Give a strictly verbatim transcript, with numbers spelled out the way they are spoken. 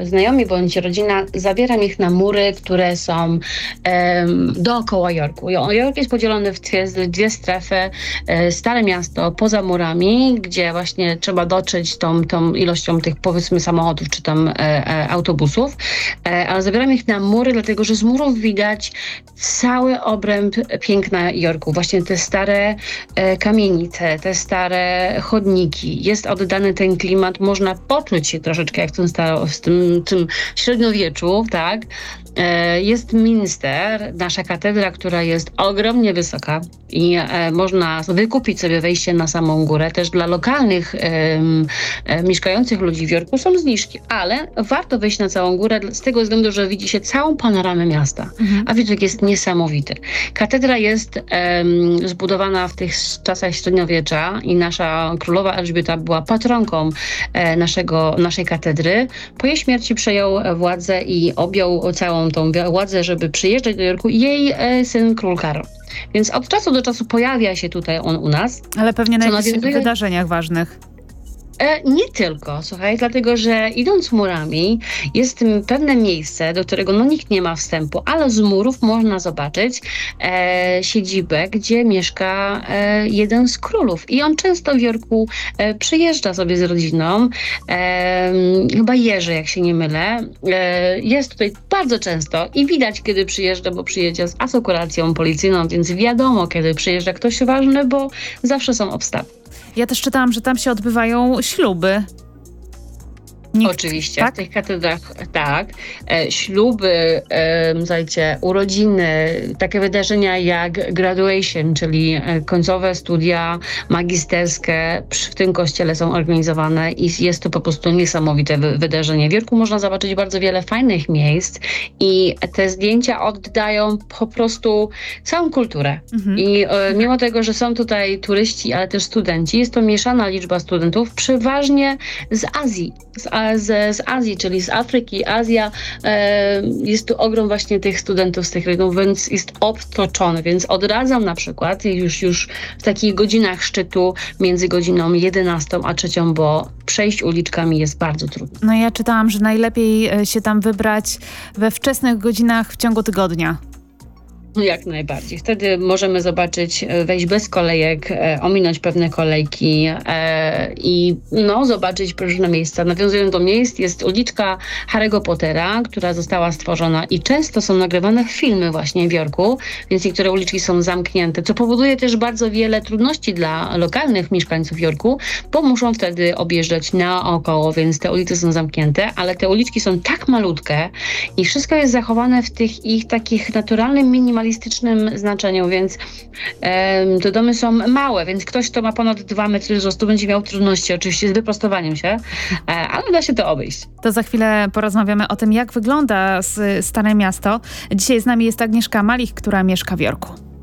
znajomi bądź rodzina, zabieram ich na mury, które są em, dookoła Jorku. Jo- Jork jest podzielony w dwie, dwie strefy. E, Stare miasto poza murami, gdzie właśnie trzeba dotrzeć tą, tą ilością tych, powiedzmy, samochodów czy tam e, e, autobusów, e, ale zabieram ich na mury, dlatego że z murów widać cały obręb piękna Jorku. Właśnie te stare e, kamienice, te stare chodniki. Jest oddany ten klimat, można poczuć się troszeczkę jak w tym, staro, w tym, tym średniowieczu, tak? E, Jest Minster, nasza katedra, która jest ogromnie wysoka i e, można wykupić sobie wejście na samą górę. Też dla lokalnych em, e, mieszkających ludzi w Jorku są zniżki, ale warto wejść na całą górę z tego względu, że widzi się całą panoramę miasta, Mhm. a widok jest niesamowity. Katedra jest em, zbudowana w tych czasach średniowiecza i nasza królowa Elżbieta była patronką e, naszego, naszej katedry. Po jej śmierci przejął e, władzę i objął całą tą wi- władzę, żeby przyjeżdżać do Jorku jej e, syn król Karol. Więc od czasu do czasu pojawia się tutaj on u nas. Ale pewnie na Co jakichś nawiązuje- wydarzeniach ważnych. E, nie tylko, słuchaj, dlatego że idąc murami jest m, pewne miejsce, do którego no, nikt nie ma wstępu, ale z murów można zobaczyć e, siedzibę, gdzie mieszka e, jeden z królów. I on często w Jorku e, przyjeżdża sobie z rodziną, e, chyba Jerzy, jak się nie mylę. E, jest tutaj bardzo często i widać, kiedy przyjeżdża, bo przyjedzie z asekuracją policyjną, więc wiadomo, kiedy przyjeżdża ktoś ważny, bo zawsze są obstawy. Ja też czytałam, że tam się odbywają śluby. Nikt, Oczywiście, tak? w tych katedrach tak. E, śluby, e, słuchajcie, urodziny, takie wydarzenia jak graduation, czyli e, końcowe studia magisterskie przy, w tym kościele są organizowane i jest to po prostu niesamowite wy, wydarzenie. W Jorku można zobaczyć bardzo wiele fajnych miejsc i te zdjęcia oddają po prostu całą kulturę. Mhm. I e, mimo tego, że są tutaj turyści, ale też studenci, jest to mieszana liczba studentów, przeważnie z Azji. Z, a- z, z Azji, czyli z Afryki, Azja. E, jest tu ogrom właśnie tych studentów z tych regionów, więc jest obtoczony. Więc odradzam na przykład już, już w takich godzinach szczytu między godziną jedenastą a trzecią, bo przejść uliczkami jest bardzo trudno. No ja czytałam, że najlepiej e, się tam wybrać we wczesnych godzinach w ciągu tygodnia. No jak najbardziej. Wtedy możemy zobaczyć, e, wejść bez kolejek, e, ominąć pewne kolejki e, i no, zobaczyć różne miejsca. Nawiązując do miejsc, jest uliczka Harry'ego Pottera, która została stworzona i często są nagrywane filmy właśnie w Jorku, więc niektóre uliczki są zamknięte, co powoduje też bardzo wiele trudności dla lokalnych mieszkańców Jorku, bo muszą wtedy objeżdżać naokoło, więc te ulice są zamknięte, ale te uliczki są tak malutkie i wszystko jest zachowane w tych ich takich naturalnym, minimalistycznym znaczeniu, więc em, te domy są małe, więc ktoś, kto ma ponad dwa metry wzrostu, będzie miał trudności oczywiście z wyprostowaniem się, e, ale da się to obejść. To za chwilę porozmawiamy o tym, jak wygląda s- Stare Miasto. Dzisiaj z nami jest Agnieszka Malich, która mieszka w Jorku.